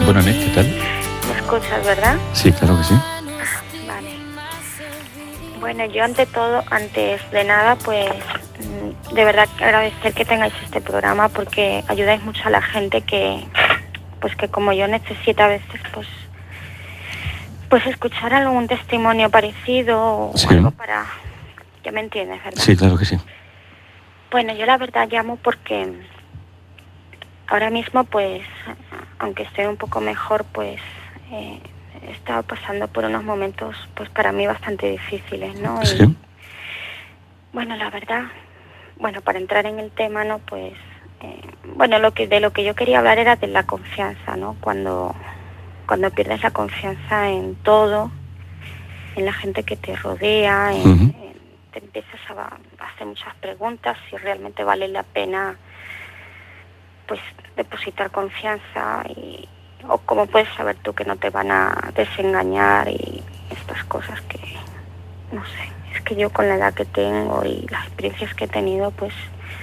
Bona nit, ¿qué tal? ¿Me escuchas, verdad? Sí, claro que sí. Vale. Bueno, yo antes de nada, pues de verdad agradecer que tengáis este programa porque ayudáis mucho a la gente que como yo necesita a veces pues escuchar algún testimonio parecido Sí. o algo para... ¿Ya me entiendes, verdad? Sí, claro que sí. Bueno, yo la verdad llamo porque ahora mismo, pues, aunque estoy un poco mejor, pues he estado pasando por unos momentos, pues para mí bastante difíciles, ¿no? Sí. Y bueno, la verdad, bueno, para entrar en el tema, ¿no? Pues, bueno, de lo que yo quería hablar era de la confianza, ¿no? Cuando pierdes la confianza en todo, en la gente que te rodea, te empiezas a hacer muchas preguntas si realmente vale la pena, pues, depositar confianza o cómo puedes saber tú que no te van a desengañar y estas cosas que, no sé, es que yo con la edad que tengo y las experiencias que he tenido, pues,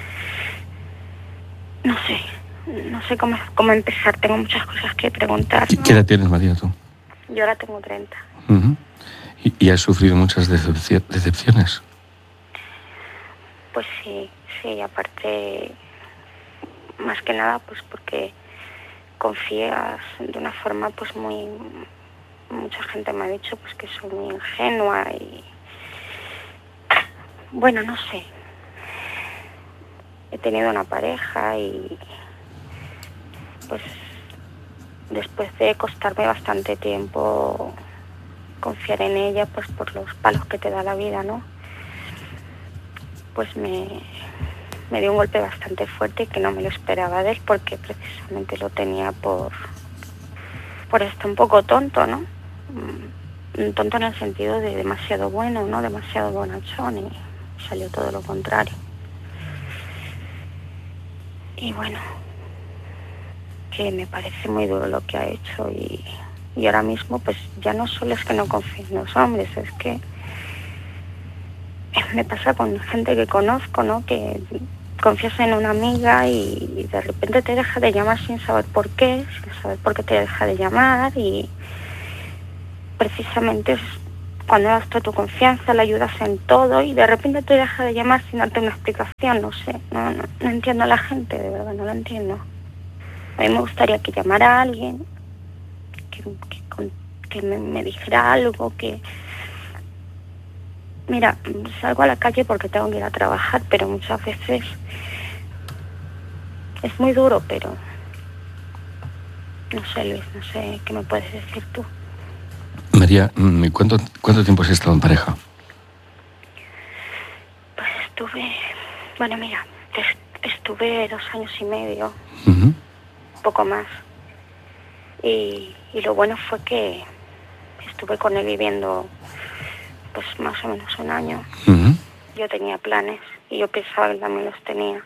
no sé cómo empezar, tengo muchas cosas que preguntar, ¿no? ¿Qué edad tienes, María, tú? Yo ahora tengo 30. ¿Y has sufrido muchas decepciones? Pues sí, aparte, más que nada, pues porque confías de una forma, pues mucha gente me ha dicho pues que soy muy ingenua y bueno, no sé, he tenido una pareja y pues después de costarme bastante tiempo confiar en ella, pues por los palos que te da la vida, ¿no? Pues me dio un golpe bastante fuerte y que no me lo esperaba de él porque precisamente lo tenía por esto un poco tonto, ¿no? Tonto en el sentido de demasiado bueno, ¿no? Demasiado bonachón y salió todo lo contrario. Y bueno, que me parece muy duro lo que ha hecho y ahora mismo pues ya no solo es que no confío en los hombres, es que me pasa con gente que conozco, ¿no? Que confías en una amiga y de repente te deja de llamar sin saber por qué, sin saber por qué te deja de llamar y precisamente es cuando das toda tu confianza, la ayudas en todo y de repente te deja de llamar sin darte una explicación, no sé, no entiendo a la gente, de verdad, no lo entiendo. A mí me gustaría que llamara a alguien, que me dijera algo, que... Mira, salgo a la calle porque tengo que ir a trabajar, pero muchas veces es muy duro, pero... No sé, Luis, no sé qué me puedes decir tú. María, ¿cuánto tiempo has estado en pareja? Pues bueno, mira, estuve 2 años y medio, poco más. Y lo bueno fue que estuve con él viviendo pues más o menos un año. Yo tenía planes y yo pensaba que él también los tenía.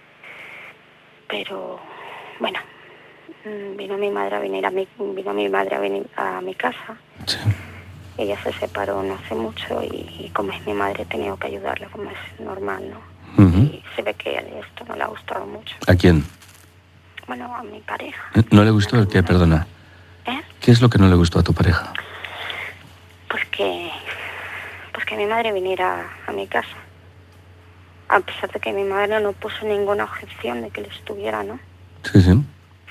Pero bueno, vino mi madre a venir a mi casa. Sí. Ella se separó no hace mucho y como es mi madre he tenido que ayudarla como es normal, ¿no? Y se ve que esto no le ha gustado mucho. ¿A quién? Bueno, a mi pareja. ¿No le gustó el qué? Perdona. ¿Qué es lo que no le gustó a tu pareja? Pues que mi madre viniera a mi casa. A pesar de que mi madre no puso ninguna objeción de que él estuviera, ¿no? Sí, sí.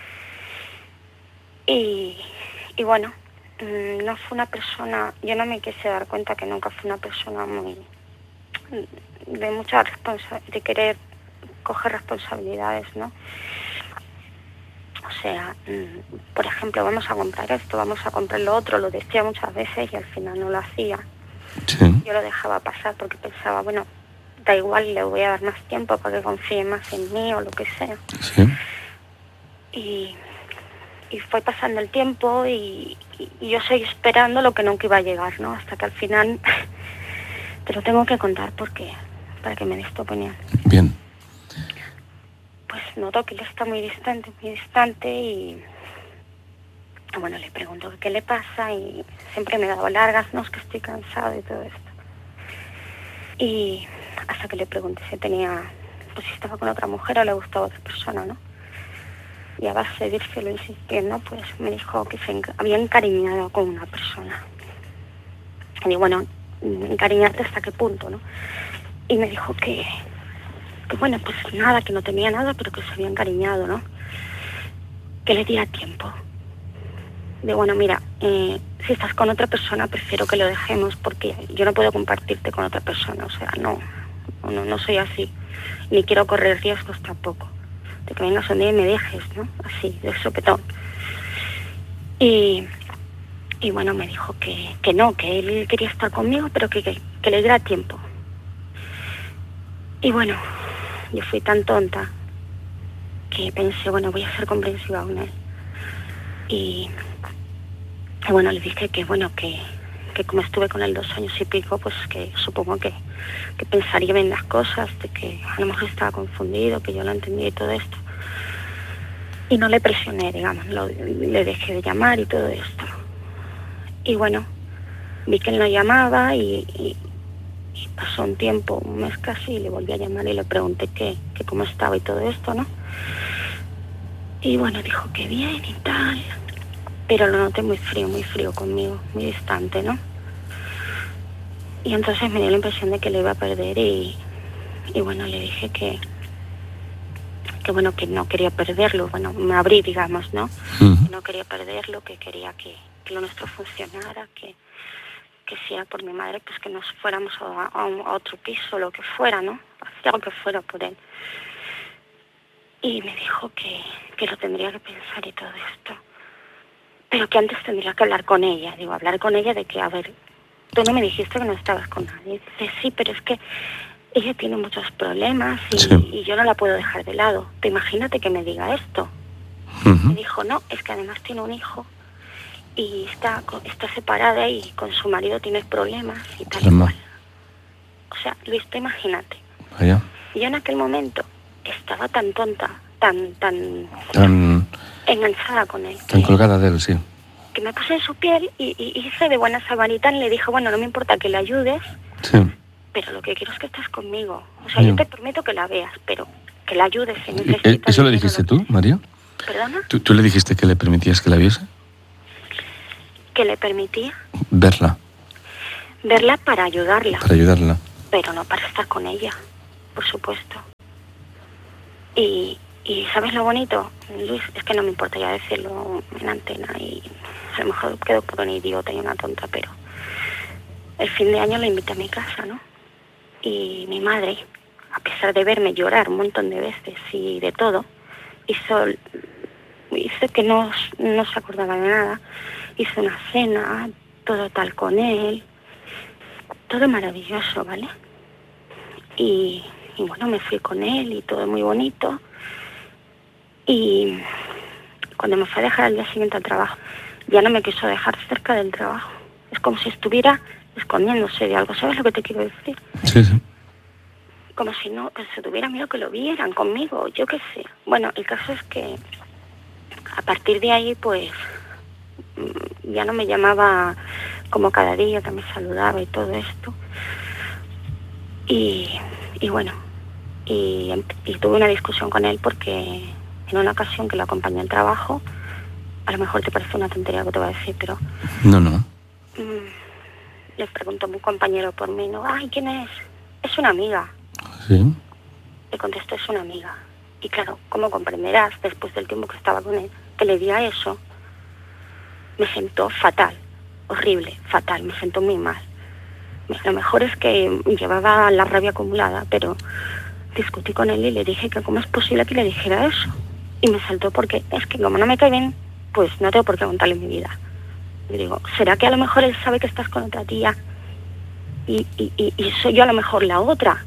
Y bueno, no fue una persona... Yo no me quise dar cuenta que nunca fue una persona muy... de mucha responsabilidad, de querer coger responsabilidades, ¿no? O sea, por ejemplo, vamos a comprar esto, vamos a comprar lo otro, lo decía muchas veces y al final no lo hacía. Sí. Yo lo dejaba pasar porque pensaba, bueno, da igual, le voy a dar más tiempo para que confíe más en mí o lo que sea. Sí. Y fue pasando el tiempo y yo seguí esperando lo que nunca iba a llegar, ¿no? Hasta que al final te lo tengo que contar porque para que me des tu opinión. Bien. Pues noto que él está muy distante y bueno, le pregunto qué le pasa y siempre me daba largas, no, es que estoy cansado y todo esto. Y hasta que le pregunté si estaba con otra mujer o le gustaba otra persona, ¿no? y a base de írselo insistiendo, pues me dijo que había encariñado con una persona. Y bueno, encariñarte hasta qué punto, ¿no? Y me dijo que bueno, pues nada, que no tenía nada, pero que se había encariñado, ¿no? Que le diera tiempo. De bueno, mira, si estás con otra persona, prefiero que lo dejemos porque yo no puedo compartirte con otra persona, o sea, no soy así, ni quiero correr riesgos tampoco, de que vengas un día y me dejes, ¿no? Así, de sopetón. Y bueno, me dijo que no, que él quería estar conmigo, pero que le diera tiempo. Y bueno, yo fui tan tonta que pensé, bueno, voy a ser comprensiva con él. Y bueno, le dije que bueno, que como estuve con él 2 años y pico, pues que supongo que pensaría bien las cosas, de que a lo mejor estaba confundido, que yo lo entendí y todo esto. Y no le presioné, digamos, le dejé de llamar y todo esto. Y bueno, vi que él no llamaba y pasó un tiempo, un mes casi, y le volví a llamar y le pregunté que cómo estaba y todo esto, ¿no? Y bueno, dijo que bien y tal, pero lo noté muy frío conmigo, muy distante, ¿no? Y entonces me dio la impresión de que le iba a perder y bueno, le dije que bueno, que no quería perderlo, bueno, me abrí, digamos, ¿no? Uh-huh. Que no quería perderlo, que quería que lo nuestro funcionara, que si era por mi madre, pues que nos fuéramos a otro piso, lo que fuera, ¿no? Hacía lo que fuera por él. Y me dijo que lo tendría que pensar y todo esto. Pero que antes tendría que hablar con ella. Digo, hablar con ella de que, a ver, tú no me dijiste que no estabas con nadie. Dice, sí, pero es que ella tiene muchos problemas y yo no la puedo dejar de lado. Te imagínate que me diga esto. Uh-huh. Me dijo, no, es que además tiene un hijo y está separada y con su marido tiene problemas y tal y cual. O sea, Luis, tú imagínate. Vaya. Yo en aquel momento estaba tan tonta, tan enganchada con él. Tan colgada de él, sí. Que me puse en su piel y hice de buena sabanita y le dije, bueno, no me importa que le ayudes, sí, pero lo que quiero es que estés conmigo. O sea, yo te prometo que la veas, pero que la ayudes si necesitas. ¿Eso lo dijiste tú, María? ¿Perdona? ¿Tú le dijiste que le permitías que la viese? ¿Que le permitía? Verla. Verla para ayudarla. Para ayudarla. Pero no para estar con ella, por supuesto. Y ¿sabes lo bonito, Luis? Es que no me importa ya decirlo en antena y a lo mejor quedo por una idiota y una tonta, pero el fin de año lo invité a mi casa, ¿no? Y mi madre, a pesar de verme llorar un montón de veces y de todo, hizo que no se acordaba de nada. Hizo una cena, todo tal con él, todo maravilloso, ¿vale? Y bueno, me fui con él y todo muy bonito. Y cuando me fue a dejar al día siguiente al trabajo, ya no me quiso dejar cerca del trabajo. Es como si estuviera escondiéndose de algo. ¿Sabes lo que te quiero decir? Sí, sí. Como si no, que se tuviera miedo que lo vieran conmigo, yo qué sé. Bueno, el caso es que a partir de ahí, pues, ya no me llamaba como cada día, que me saludaba y todo esto. Y bueno, y tuve una discusión con él porque en una ocasión que lo acompañé al trabajo, a lo mejor te parece una tontería lo que te voy a decir, pero... No. Le preguntó a mi compañero por mí, ¿no? Ay, ¿quién es? Es una amiga. Sí. Le contestó, es una amiga. Y claro, como comprenderás, después del tiempo que estaba con él, que le diga eso, me sentó fatal, horrible, fatal, me sentó muy mal. Lo mejor es que llevaba la rabia acumulada, pero discutí con él y le dije que cómo es posible que le dijera eso. Y me saltó porque es que como no me cae bien, pues no tengo por qué contarle mi vida. Y digo, ¿será que a lo mejor él sabe que estás con otra tía y soy yo a lo mejor la otra?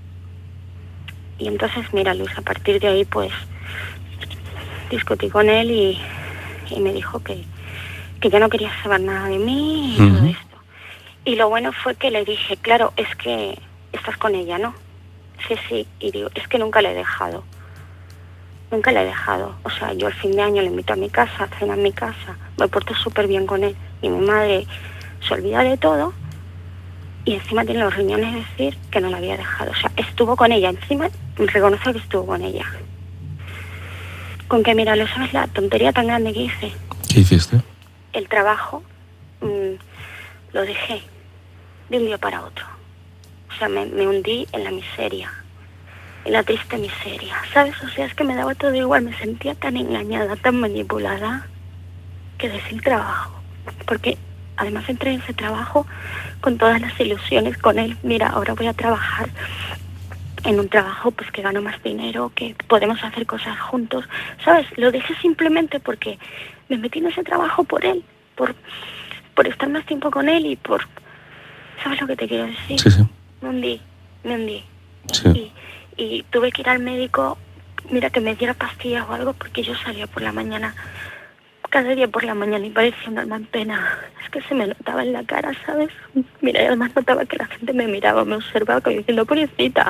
Y entonces, mira, Luis, a partir de ahí, pues, discutí con él y me dijo que ya no quería saber nada de mí y todo esto. Y lo bueno fue que le dije, claro, es que estás con ella, ¿no? Sí, y digo, es que nunca le he dejado. Nunca le he dejado. O sea, yo al fin de año le invito a mi casa, a cenar en mi casa, me porto súper bien con él. Y mi madre se olvida de todo y encima tiene los riñones de decir que no la había dejado. O sea, estuvo con ella, encima reconoce que estuvo con ella. Con que, mira, ¿lo sabes la tontería tan grande que hice? ¿Qué hiciste? El trabajo lo dejé de un día para otro. O sea, me hundí en la miseria, en la triste miseria, ¿sabes? O sea, es que me daba todo igual, me sentía tan engañada, tan manipulada, que dejé el trabajo. Porque además entré en ese trabajo con todas las ilusiones con él. Mira, ahora voy a trabajar en un trabajo pues que gano más dinero, que podemos hacer cosas juntos, ¿sabes? Lo dejé simplemente porque me metí en ese trabajo por él, por estar más tiempo con él y por... ¿Sabes lo que te quiero decir? Sí, sí. Me hundí. Sí. Y tuve que ir al médico, mira, que me diera pastillas o algo, porque yo salía por la mañana, cada día por la mañana, y parecía un alma en pena. Es que se me notaba en la cara, ¿sabes? Mira, y además notaba que la gente me miraba, me observaba, como diciendo, pobrecita.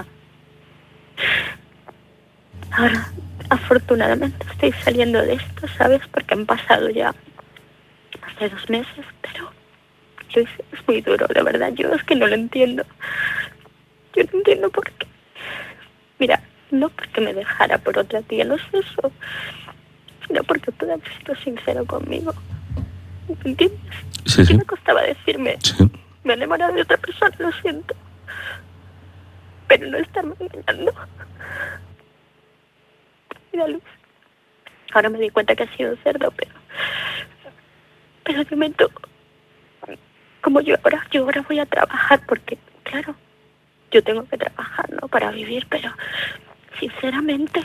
Ahora, afortunadamente, estoy saliendo de esto, ¿sabes? Porque han pasado ya más de 2 meses, pero es muy duro, de verdad. Yo es que no lo entiendo. Yo no entiendo por qué. Mira, no porque me dejara por otra tía, no es eso, sino porque tú has sido sincero conmigo. ¿Me entiendes? Sí, sí. ¿Qué me costaba decirme? Sí. Me he enamorado de otra persona, lo siento. Pero no estarme engañando. Mira, Luz, ahora me di cuenta que ha sido cerdo, pero de momento, como yo ahora voy a trabajar, porque, claro, yo tengo que trabajar, ¿no?, para vivir, pero sinceramente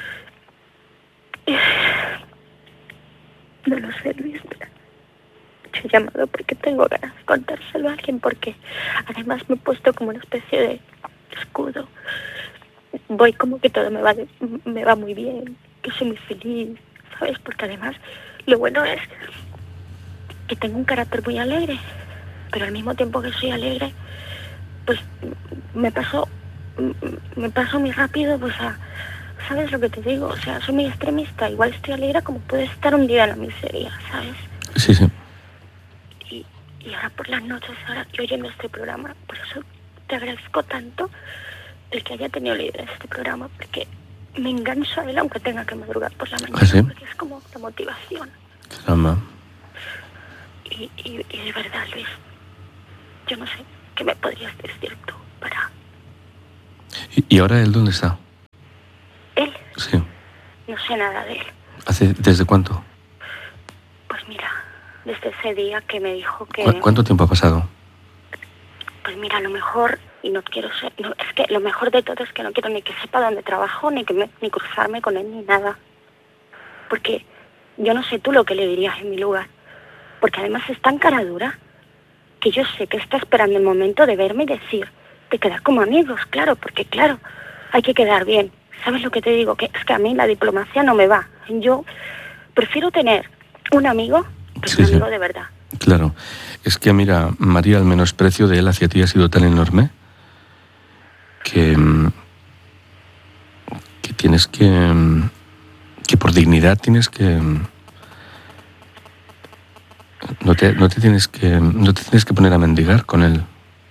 no lo sé, Luis. Te he llamado porque tengo ganas de contárselo a alguien, porque además me he puesto como una especie de escudo. Voy como que todo me va muy bien, que soy muy feliz, ¿sabes? Porque además lo bueno es que tengo un carácter muy alegre, pero al mismo tiempo que soy alegre, pues me paso muy rápido, pues ¿sabes lo que te digo? O sea, soy muy extremista. Igual estoy alegre como puede estar hundida en la miseria, ¿sabes? Sí, sí. Y ahora por las noches, ahora yo oyendo este programa, por eso te agradezco tanto el que haya tenido la idea de este programa, porque me engancho a él aunque tenga que madrugar por la mañana. ¿Ah, sí? Porque es como la motivación. Caramba. Y de verdad, Luis, yo no sé qué me podrías decir tú para... ¿Y ahora él dónde está? ¿Él? Sí. No sé nada de él. ¿Desde cuánto? Pues mira, desde ese día que me dijo que... ¿Cuánto tiempo ha pasado? Pues mira, a lo mejor, y no quiero ser... No, es que lo mejor de todo es que no quiero ni que sepa dónde trabajo, ni cruzarme con él, ni nada. Porque yo no sé tú lo que le dirías en mi lugar. Porque además es tan cara dura que yo sé que está esperando el momento de verme y decir, de quedar como amigos, claro, porque claro, hay que quedar bien. ¿Sabes lo que te digo? Que es que a mí la diplomacia no me va. Yo prefiero tener un amigo, pero Sí, un amigo sí. de verdad. Claro. Es que, mira, María, el menosprecio de él hacia ti ha sido tan enorme que tienes que por dignidad tienes que... No te tienes que poner a mendigar con él.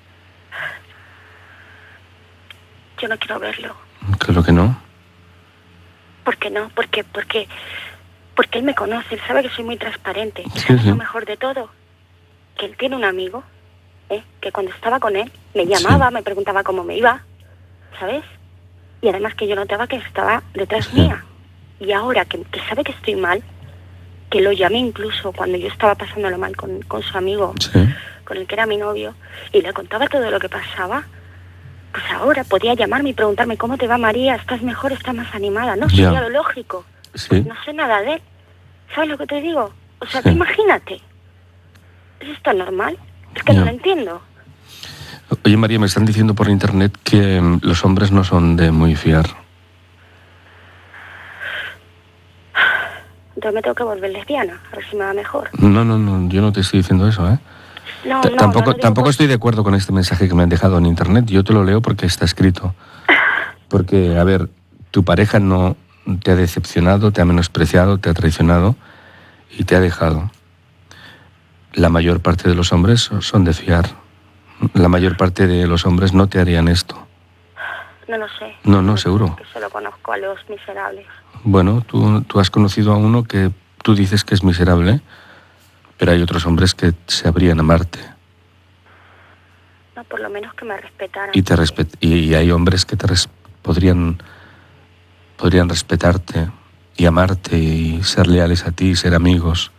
Yo no quiero verlo. Claro que no. ¿Por qué no? Porque él me conoce, él sabe que soy muy transparente. ¿Y Sí, sabes sí. lo mejor de todo? Que él tiene un amigo, que cuando estaba con él me llamaba, Sí. me preguntaba cómo me iba, ¿sabes? Y además que yo notaba que estaba detrás Sí. mía. Y ahora que sabe que estoy mal, que lo llamé incluso cuando yo estaba pasándolo mal con su amigo, Sí. con el que era mi novio, y le contaba todo lo que pasaba, pues ahora podía llamarme y preguntarme cómo te va, María, ¿estás mejor, estás más animada? No, Ya. sería lo lógico. Sí. Pues no sé nada de él. ¿Sabes lo que te digo? O sea, Sí. tú imagínate. ¿Es esto normal? Es que Ya. no lo entiendo. Oye, María, me están diciendo por internet que los hombres no son de muy fiar. Entonces me tengo que volver lesbiana, a ver si me va mejor. No, yo no te estoy diciendo eso, ¿eh? No, Tampoco, no lo digo tampoco por- estoy de acuerdo con este mensaje que me han dejado en internet. Yo te lo leo porque está escrito. Porque, a ver, tu pareja no te ha decepcionado, te ha menospreciado, te ha traicionado y te ha dejado. La mayor parte de los hombres son de fiar. La mayor parte de los hombres no te harían esto. No lo sé. No, seguro. Que solo conozco a los miserables. Bueno, tú has conocido a uno que tú dices que es miserable, pero hay otros hombres que sabrían amarte. No, por lo menos que me respetaran. Y hay hombres que podrían respetarte y amarte y ser leales a ti, ser amigos.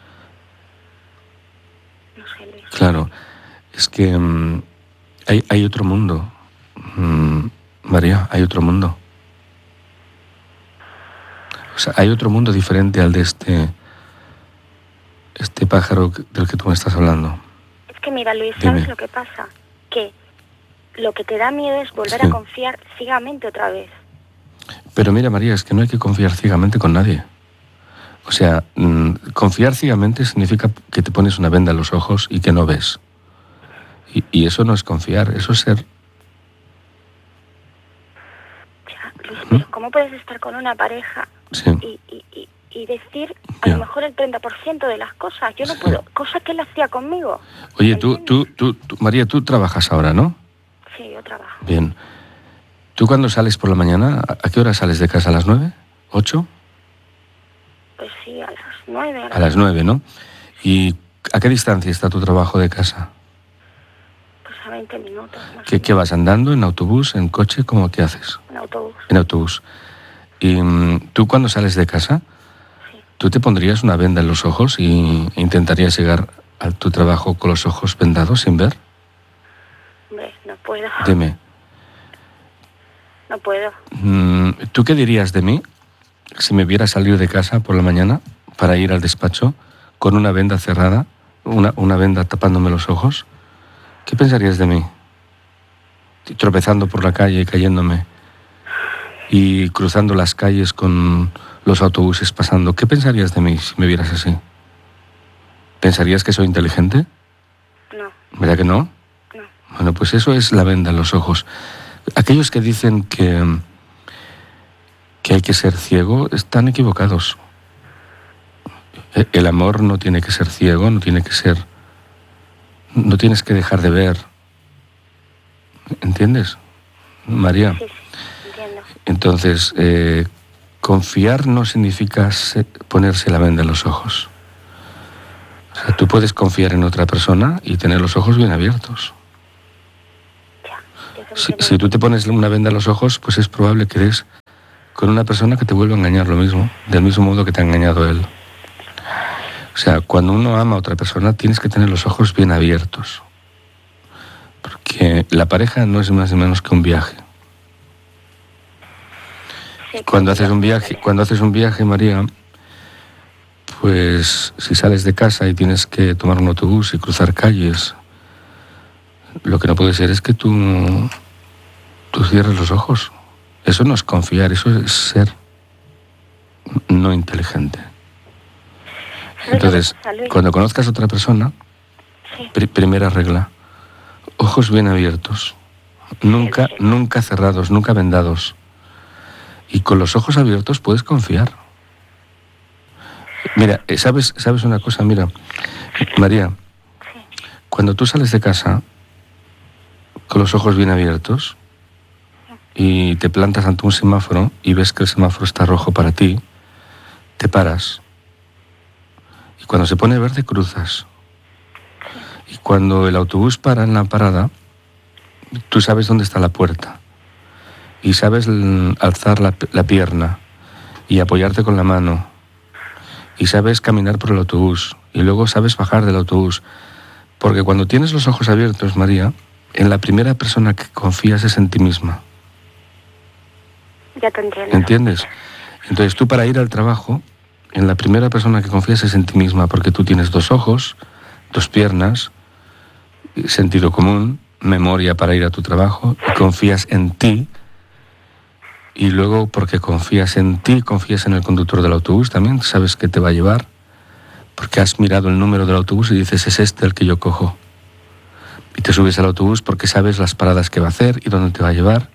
No sé, Luis. Claro, es que hay otro mundo. María, hay otro mundo. O sea, hay otro mundo diferente al de este pájaro del que tú me estás hablando. Es que mira, Luis, ¿sabes Dime. lo que pasa? Que lo que te da miedo es volver Sí. a confiar ciegamente otra vez. Pero mira, María, es que no hay que confiar ciegamente con nadie. O sea, confiar ciegamente significa que te pones una venda en los ojos y que no ves. Y eso no es confiar, eso es ser... Ya, Luis, pero ¿cómo puedes estar con una pareja Sí. y decir a Ya. lo mejor el 30% de las cosas? Yo no puedo, cosas que él hacía conmigo. Oye, tú, ¿Entiendes? María, tú trabajas ahora, ¿no? Sí, yo trabajo. Bien. ¿Tú cuando sales por la mañana, a qué hora sales de casa? ¿A las 9? ¿8? Pues sí, a las 9. A las 9, ¿no? ¿Y a qué distancia está tu trabajo de casa? Pues a 20 minutos. Más ¿Qué vas andando? ¿En autobús? ¿En coche? ¿Cómo qué haces? en autobús. En autobús. ¿Y tú cuando sales de casa, Sí. tú te pondrías una venda en los ojos e intentarías llegar a tu trabajo con los ojos vendados sin ver? Hombre, no puedo. Dime, No puedo. ¿tú qué dirías de mí si me viera salir de casa por la mañana para ir al despacho con una venda cerrada, una venda tapándome los ojos? ¿Qué pensarías de mí? Tropezando por la calle, cayéndome y cruzando las calles con los autobuses pasando. ¿Qué pensarías de mí si me vieras así? ¿Pensarías que soy inteligente? No, ¿Verdad que no? no. Bueno, pues eso es la venda en los ojos. Aquellos que dicen que hay que ser ciego están equivocados. El amor no tiene que ser ciego, no tienes que dejar de ver. ¿Entiendes, María? Sí, entiendo. Entonces, confiar no significa ponerse la venda en los ojos. O sea, tú puedes confiar en otra persona y tener los ojos bien abiertos. Ya, Si tú te pones una venda en los ojos, pues es probable que des con una persona que te vuelva a engañar lo mismo, del mismo modo que te ha engañado él. O sea, cuando uno ama a otra persona, tienes que tener los ojos bien abiertos. Porque la pareja no es más ni menos que un viaje. Sí, Cuando haces un viaje, María, pues si sales de casa y tienes que tomar un autobús y cruzar calles, lo que no puede ser es que tú cierres los ojos. Eso no es confiar, eso es ser no inteligente. Entonces, cuando conozcas a otra persona, sí. primera regla, ojos bien abiertos, nunca cerrados, nunca vendados. Y con los ojos abiertos puedes confiar. Mira, ¿sabes una cosa? Mira, María, cuando tú sales de casa con los ojos bien abiertos y te plantas ante un semáforo y ves que el semáforo está rojo para ti, te paras. Y cuando se pone verde, cruzas. Y cuando el autobús para en la parada, tú sabes dónde está la puerta. Y sabes alzar la pierna y apoyarte con la mano. Y sabes caminar por el autobús. Y luego sabes bajar del autobús. Porque cuando tienes los ojos abiertos, María, en la primera persona que confías es en ti misma. Ya te entiendo. ¿Entiendes? Entonces tú para ir al trabajo, en la primera persona que confías es en ti misma, porque tú tienes dos ojos, dos piernas, sentido común, memoria para ir a tu trabajo, y confías en ti, y luego porque confías en ti, confías en el conductor del autobús también, sabes que te va a llevar, porque has mirado el número del autobús y dices, es este el que yo cojo. Y te subes al autobús porque sabes las paradas que va a hacer y dónde te va a llevar.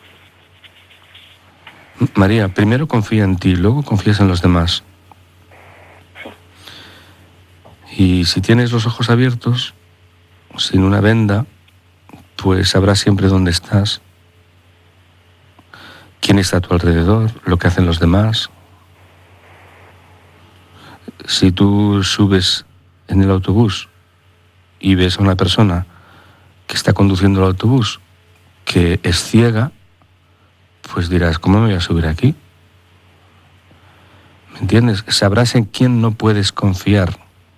María, primero confía en ti, luego confías en los demás. Y si tienes los ojos abiertos, sin una venda, pues sabrás siempre dónde estás quién está a tu alrededor, lo que hacen los demás. Si tú subes en el autobús y ves a una persona que está conduciendo el autobús que es ciega, pues dirás, ¿cómo me voy a subir aquí? ¿Me entiendes? Sabrás en quién no puedes confiar.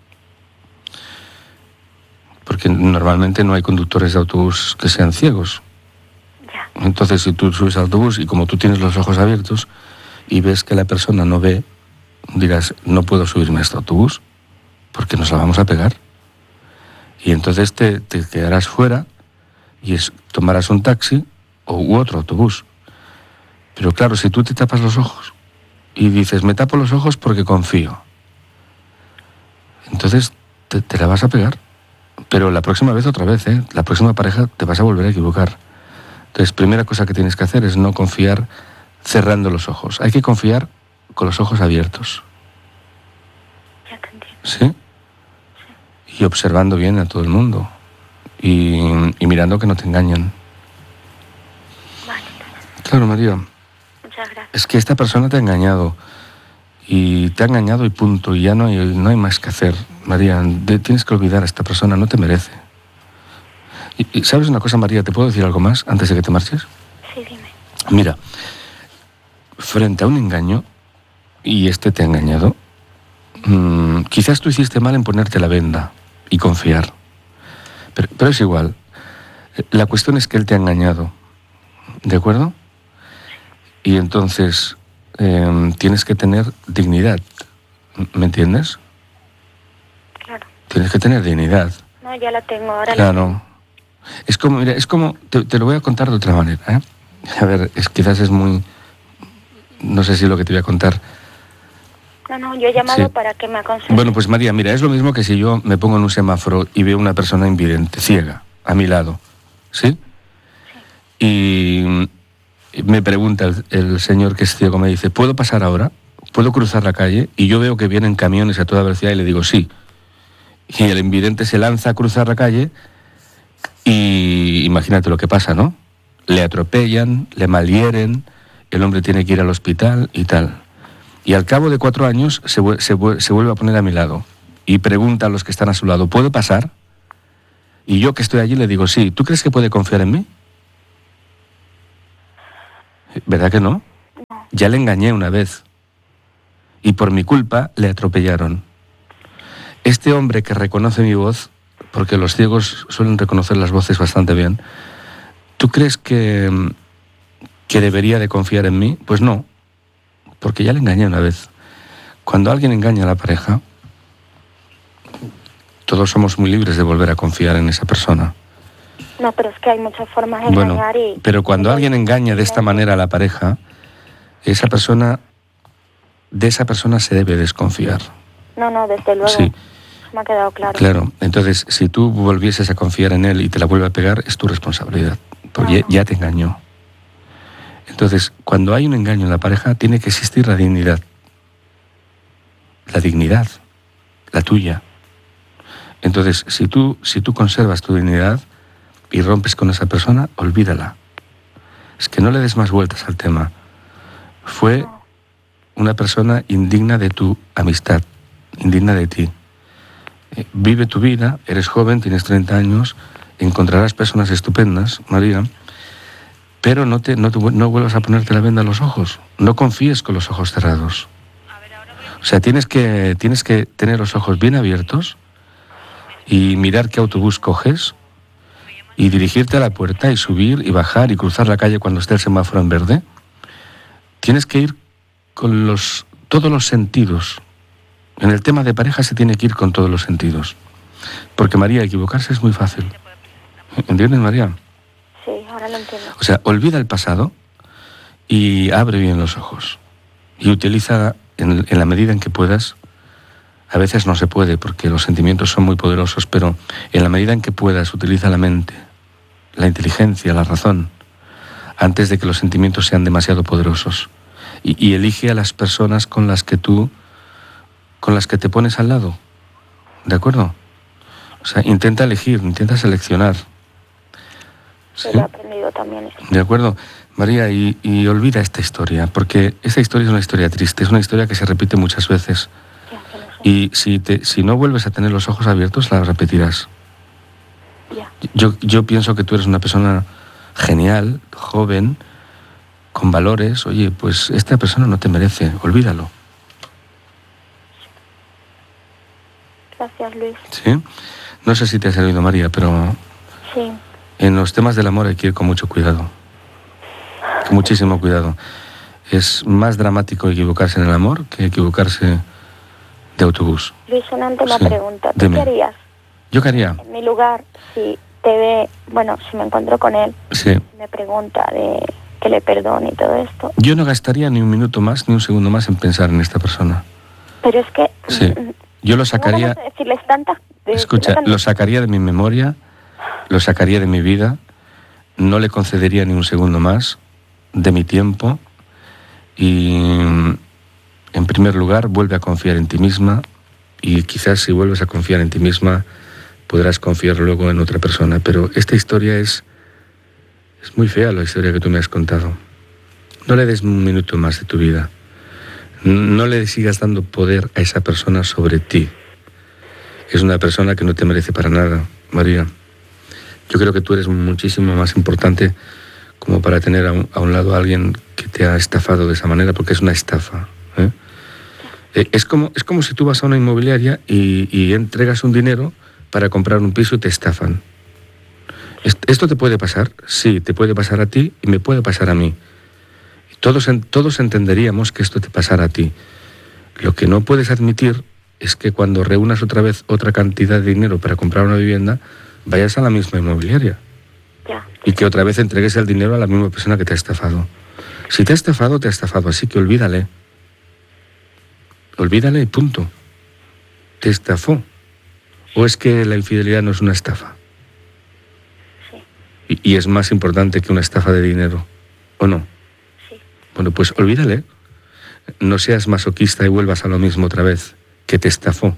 Porque normalmente no hay conductores de autobús que sean ciegos. Entonces, si tú subes al autobús y como tú tienes los ojos abiertos y ves que la persona no ve, dirás, no puedo subirme a este autobús porque nos la vamos a pegar. Y entonces te quedarás fuera y tomarás un taxi u otro autobús. Pero claro, si tú te tapas los ojos y dices, me tapo los ojos porque confío, entonces te la vas a pegar. Pero la próxima vez otra vez, la próxima pareja te vas a volver a equivocar. Entonces, primera cosa que tienes que hacer es no confiar cerrando los ojos. Hay que confiar con los ojos abiertos. Ya te entiendo. ¿Sí? Y observando bien a todo el mundo. Y mirando que no te engañen. Vale. Claro, María. Muchas gracias. Es que esta persona te ha engañado. Y te ha engañado y punto. Y ya no hay más que hacer. María, tienes que olvidar a esta persona. No te merece. Y ¿sabes una cosa, María? ¿Te puedo decir algo más antes de que te marches? Sí, dime. Mira, frente a un engaño, y este te ha engañado, quizás tú hiciste mal en ponerte la venda y confiar. Pero es igual. La cuestión es que él te ha engañado. ¿De acuerdo? Y entonces tienes que tener dignidad. ¿Me entiendes? Claro. Tienes que tener dignidad. No, ya la tengo. Ahora Claro. Es como, mira, te lo voy a contar de otra manera, ¿eh? A ver, quizás es muy... No sé si lo que te voy a contar... No, yo he llamado Sí. para que me aconseje. Bueno, pues María, mira, es lo mismo que si yo me pongo en un semáforo y veo una persona invidente, ciega, a mi lado, ¿sí? Y me pregunta el señor que es ciego, me dice, ¿puedo pasar ahora? ¿Puedo cruzar la calle? Y yo veo que vienen camiones a toda velocidad y le digo, sí. Y el invidente se lanza a cruzar la calle y imagínate lo que pasa, ¿no? Le atropellan, le malhieren, el hombre tiene que ir al hospital y tal. Y al cabo de 4 años se vuelve a poner a mi lado y pregunta a los que están a su lado, ¿puedo pasar? Y yo que estoy allí le digo, sí, ¿tú crees que puede confiar en mí? ¿Verdad que no? No. Ya le engañé una vez y por mi culpa le atropellaron. Este hombre que reconoce mi voz, porque los ciegos suelen reconocer las voces bastante bien, ¿tú crees que debería de confiar en mí? Pues no, porque ya le engañé una vez. Cuando alguien engaña a la pareja, todos somos muy libres de volver a confiar en esa persona. No, pero es que hay muchas formas de Bueno, engañar y... pero cuando alguien engaña de esta manera a la pareja, de esa persona se debe desconfiar. No, desde luego. Sí. Me ha quedado claro. Claro, entonces si tú volvieses a confiar en él y te la vuelve a pegar, es tu responsabilidad, porque ya te engañó. Entonces, cuando hay un engaño en la pareja, tiene que existir la dignidad. La dignidad, la tuya. Entonces, si tú conservas tu dignidad y rompes con esa persona, olvídala. Es que no le des más vueltas al tema. Fue una persona indigna de tu amistad, indigna de ti. Vive tu vida, eres joven, tienes 30 años, encontrarás personas estupendas, María, pero no vuelvas a ponerte la venda en los ojos. No confíes con los ojos cerrados. O sea, tienes que tener los ojos bien abiertos y mirar qué autobús coges y dirigirte a la puerta y subir y bajar y cruzar la calle cuando esté el semáforo en verde. Tienes que ir con todos los sentidos. En el tema de pareja se tiene que ir con todos los sentidos. Porque, María, equivocarse es muy fácil. ¿Entiendes, María? Sí, ahora lo entiendo. O sea, olvida el pasado y abre bien los ojos. Y utiliza en la medida en que puedas. A veces no se puede porque los sentimientos son muy poderosos, pero en la medida en que puedas, utiliza la mente, la inteligencia, la razón, antes de que los sentimientos sean demasiado poderosos. Y elige a las personas con las que te pones al lado. ¿De acuerdo? O sea, intenta elegir, intenta seleccionar. ¿Sí? Lo he aprendido también eso. De acuerdo. María, y olvida esta historia, porque esta historia es una historia triste, es una historia que se repite muchas veces. Ya, que Y si no vuelves a tener los ojos abiertos, la repetirás. Ya. Yo pienso que tú eres una persona genial, joven, con valores. Oye, pues esta persona no te merece, olvídalo. Gracias, Luis. ¿Sí? No sé si te has oído, María, pero Sí. en los temas del amor hay que ir con mucho cuidado. Con muchísimo cuidado. Es más dramático equivocarse en el amor que equivocarse de autobús. Luis, una última Sí, pregunta. ¿Tú dime. qué harías? ¿Yo qué haría? En mi lugar, si te ve, bueno, si me encuentro con él, Sí. me pregunta de que le perdone y todo esto. Yo no gastaría ni un minuto más, ni un segundo más en pensar en esta persona. Pero es que... Sí. Yo lo tengo sacaría... ganas de decirles tantas... Escucha, lo sacaría de mi memoria, lo sacaría de mi vida, no le concedería ni un segundo más de mi tiempo y, en primer lugar, vuelve a confiar en ti misma y quizás si vuelves a confiar en ti misma podrás confiar luego en otra persona. Pero esta historia es muy fea, la historia que tú me has contado. No le des un minuto más de tu vida. No le sigas dando poder a esa persona sobre ti. Es una persona que no te merece para nada, María. Yo creo que tú eres muchísimo más importante como para tener a un lado a alguien que te ha estafado de esa manera, porque es una estafa. Es como si tú vas a una inmobiliaria y entregas un dinero para comprar un piso y te estafan. ¿Esto te puede pasar? Sí, te puede pasar a ti y me puede pasar a mí. Todos entenderíamos que esto te pasara a ti. Lo que no puedes admitir es que cuando reúnas otra vez otra cantidad de dinero para comprar una vivienda, vayas a la misma inmobiliaria. Ya. Y que otra vez entregues el dinero a la misma persona que te ha estafado. Si te ha estafado, te ha estafado, así que olvídale. Olvídale y punto. Te estafó. ¿O es que la infidelidad no es una estafa? Sí. Y es más importante que una estafa de dinero, ¿o no? Sí. Bueno, pues olvídale. No seas masoquista y vuelvas a lo mismo otra vez, que te estafó.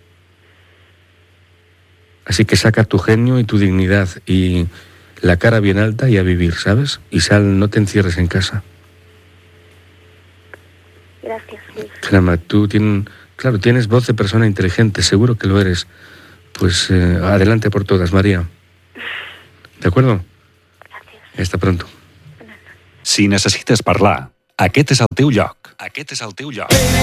Así que saca tu genio y tu dignidad y la cara bien alta y a vivir, ¿sabes? Y no te encierres en casa. Gracias, Luis. Caramba, tú tienes voz de persona inteligente, seguro que lo eres. Pues adelante por todas, María. ¿De acuerdo? Gracias. Hasta pronto. Si necessites parlar, aquest és el teu lloc. Aquest és el teu lloc.